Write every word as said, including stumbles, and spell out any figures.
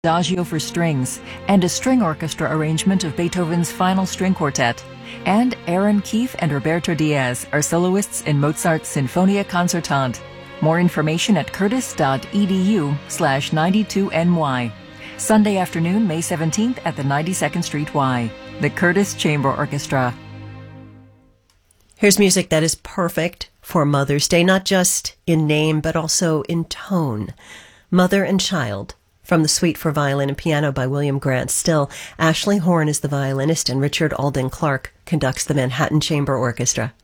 Adagio for strings, and a string orchestra arrangement of Beethoven's Final String Quartet. And Aaron Keefe and Roberto Diaz are soloists in Mozart's Sinfonia Concertante. More information at curtis.edu slash 92ny. Sunday afternoon, May seventeenth at the ninety-second Street Y. The Curtis Chamber Orchestra. Here's music that is perfect for Mother's Day, not just in name, but also in tone. Mother and Child, from the Suite for Violin and Piano by William Grant Still. Ashley Horn is the violinist, and Richard Alden Clark conducts the Manhattan Chamber Orchestra.